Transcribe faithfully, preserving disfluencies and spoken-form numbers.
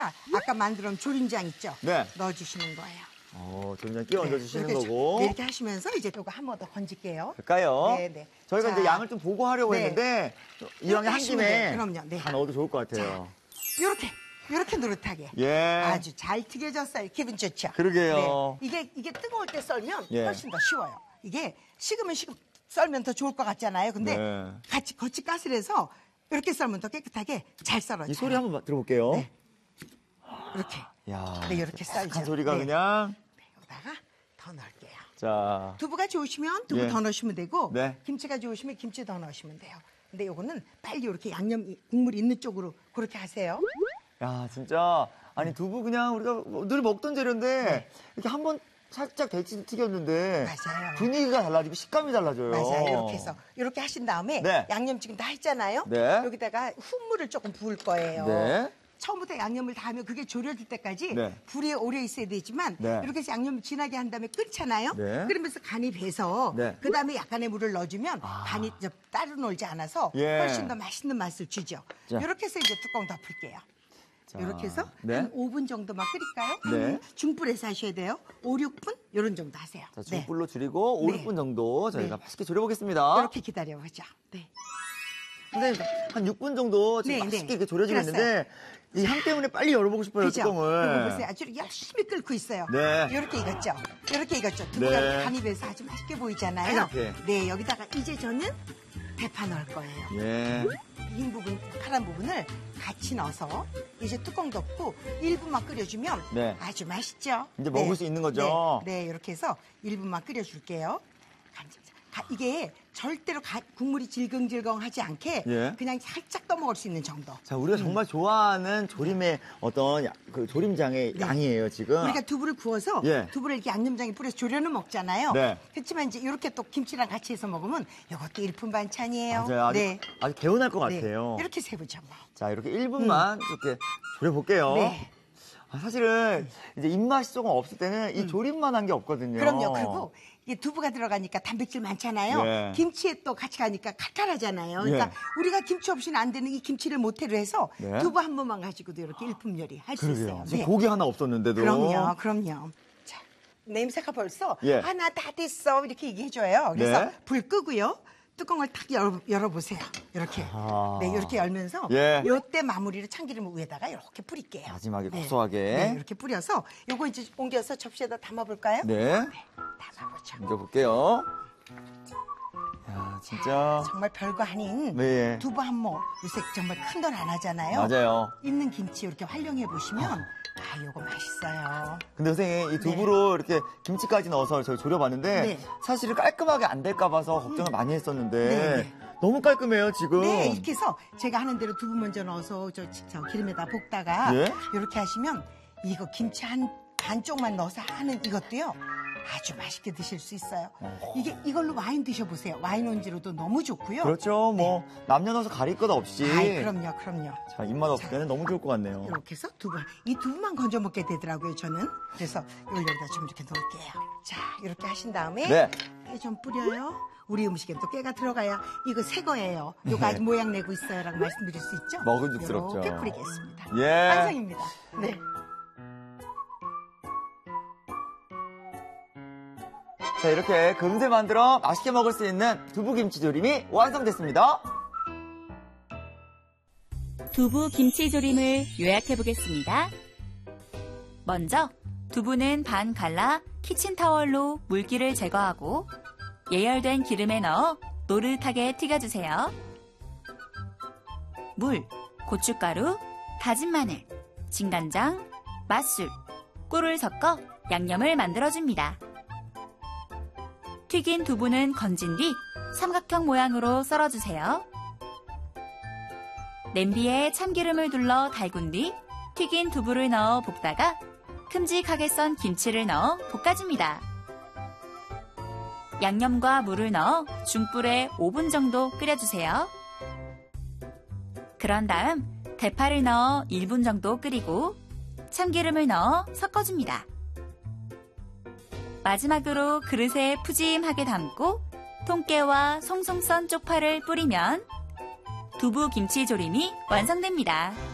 아까 만들어 놓은 조림장 있죠? 네. 넣어주시는 거예요. 어, 조림장 끼워 네, 얹어주시는 이렇게, 거고. 네, 이렇게 하시면서 이제 이거 한 번 더 건질게요. 될까요? 네, 네. 저희가 자, 이제 양을 좀 보고 하려고 네. 했는데 이왕에 한 하시면 김에 돼요. 그럼요. 네. 다 넣어도 좋을 것 같아요. 이렇게, 이렇게 노릇하게. 예. 아주 잘 튀겨졌어요. 기분 좋죠? 그러게요. 네. 이게, 이게 뜨거울 때 썰면 예. 훨씬 더 쉬워요. 이게 식으면 식으면 썰면 더 좋을 것 같잖아요. 근데 네. 같이 거치 가스해서 이렇게 썰면 더 깨끗하게 잘 썰어져요. 이 소리 한번 들어볼게요. 네. 이렇게. 야, 네, 이렇게 썰죠. 한 소리가 네. 그냥. 네, 여기다가 더 넣을게요. 자, 두부가 좋으시면 두부 예. 더 넣으시면 되고 네. 김치가 좋으시면 김치 더 넣으시면 돼요. 근데 요거는 빨리 이렇게 양념 국물 있는 쪽으로 그렇게 하세요. 야, 진짜 아니 두부 그냥 우리가 늘 먹던 재료인데 이렇게 한번 살짝 데치 튀겼는데 맞아요. 분위기가 달라지고 식감이 달라져요. 맞아요. 이렇게 해서 이렇게 하신 다음에 네. 양념 지금 다 했잖아요. 네. 여기다가 흙물을 조금 부을 거예요. 네. 처음부터 양념을 다 하면 그게 졸여질 때까지 네. 불이 오래 있어야 되지만 네. 이렇게 해서 양념을 진하게 한 다음에 끓잖아요. 네. 그러면서 간이 배서 네. 그다음에 약간의 물을 넣어주면 아. 간이 저 따로 놀지 않아서 예. 훨씬 더 맛있는 맛을 주죠. 자. 이렇게 해서 이제 뚜껑 덮을게요. 자, 이렇게 해서 네. 한 오 분 정도만 끓일까요? 네. 한 중불에서 하셔야 돼요. 오, 육 분 이런 정도 하세요. 자, 네. 중불로 줄이고 오, 네. 육 분 정도 저희가 네. 맛있게 졸여보겠습니다. 이렇게 기다려보죠. 네. 선생님, 한 육 분 정도 지금 네, 맛있게 네. 이렇게 졸여지고 끓였어요. 있는데 이 향 때문에 빨리 열어보고 싶어요, 그죠? 뚜껑을. 이거 보세요. 아주 열심히 끓고 있어요. 네. 이렇게 익었죠? 이렇게 익었죠? 두부가 네. 간이 배서 아주 맛있게 보이잖아요. 빨갛게. 네, 여기다가 이제 저는 대파 넣을 거예요. 예. 흰 부분, 파란 부분을 같이 넣어서 이제 뚜껑 덮고 일 분만 끓여주면 네. 아주 맛있죠? 이제 먹을 수 있는 거죠? 네, 네, 이렇게 해서 일 분만 끓여줄게요. 간장. 가- 이게 절대로 가- 국물이 질겅질겅하지 않게 예. 그냥 살짝 떠먹을 수 있는 정도. 자, 우리가 정말 좋아하는 조림의 어떤 야- 그 조림장의 네. 양이에요, 지금. 우리가 두부를 구워서 예. 두부를 이렇게 양념장에 뿌려서 조려는 먹잖아요. 네. 그렇지만 이제 이렇게 또 김치랑 같이 해서 먹으면 이것도 일품 반찬이에요. 맞아요. 아주, 네. 아주 개운할 것 네. 같아요. 이렇게 세보죠 뭐. 자, 이렇게 일 분만 이렇게 졸여볼게요. 네. 아, 사실은 이제 입맛이 조금 없을 때는 이 조림만 한 게 없거든요. 그럼요. 그리고 이게 두부가 들어가니까 단백질 많잖아요. 예. 김치에 또 같이 가니까 칼칼하잖아요. 그러니까 예. 우리가 김치 없이는 안 되는 이 김치를 모태로 해서 네. 두부 한 번만 가지고도 이렇게 일품 요리 할 수 그러게요. 있어요. 지금 고기 하나 없었는데도. 그럼요, 그럼요. 자, 냄새가 벌써 예. 하나 다 됐어 이렇게 얘기해줘요. 그래서 네. 불 끄고요. 뚜껑을 탁 열어, 열어보세요. 이렇게. 아. 네, 이렇게 열면서 예. 요때 마무리를 참기름을 위에다가 이렇게 뿌릴게요. 마지막에 네. 고소하게. 네, 이렇게 뿌려서 요거 이제 옮겨서 접시에다 담아볼까요? 네. 담아보죠. 먼저 볼게요. 야, 진짜. 정말 별거 아닌 네. 두부 한 모. 요새 정말 큰 돈 안 하잖아요. 맞아요. 있는 김치 이렇게 활용해 보시면 아, 요거 맛있어요. 근데 선생님, 이 두부로 이렇게 김치까지 넣어서 저희 졸여봤는데 네. 사실은 깔끔하게 안 될까 봐서 걱정을 많이 했었는데 네, 네. 너무 깔끔해요, 지금. 네, 이렇게 해서 제가 하는 대로 두부 먼저 넣어서 저, 저 기름에다 볶다가 예? 이렇게 하시면 이거 김치 한 반쪽만 넣어서 하는 이것도요. 아주 맛있게 드실 수 있어요. 이게 이걸로 와인 드셔보세요. 와인 온지로도 너무 좋고요. 그렇죠. 뭐 남녀노소 가릴 것 없이. 네. 아이, 그럼요, 그럼요. 자, 입맛 없을 때는 너무 좋을 것 같네요. 이렇게 해서 두부, 이 두부만 건져 먹게 되더라고요, 저는. 그래서 이걸 여기다 좀 이렇게 넣을게요. 자, 이렇게 하신 다음에 네. 깨 좀 뿌려요. 우리 음식에 또 깨가 들어가야 이거 새 거예요. 이거 아직 모양 내고 있어요라고 말씀드릴 수 있죠? 먹음직스럽죠. 이렇게 뿌리겠습니다. 예. 완성입니다. 네. 자, 이렇게 금세 만들어 맛있게 먹을 수 있는 두부김치 조림이 완성됐습니다. 두부 김치조림을 요약해 보겠습니다. 먼저 두부는 반 갈라 키친타월로 물기를 제거하고 예열된 기름에 넣어 노릇하게 튀겨주세요. 물, 고춧가루, 다진 마늘, 진간장, 맛술, 꿀을 섞어 양념을 만들어줍니다. 튀긴 두부는 건진 뒤 삼각형 모양으로 썰어주세요. 냄비에 참기름을 둘러 달군 뒤 튀긴 두부를 넣어 볶다가 큼직하게 썬 김치를 넣어 볶아줍니다. 양념과 물을 넣어 중불에 오 분 정도 끓여주세요. 그런 다음 대파를 넣어 일 분 정도 끓이고 참기름을 넣어 섞어줍니다. 마지막으로 그릇에 푸짐하게 담고 통깨와 송송 썬 쪽파를 뿌리면 두부 김치 조림이 완성됩니다.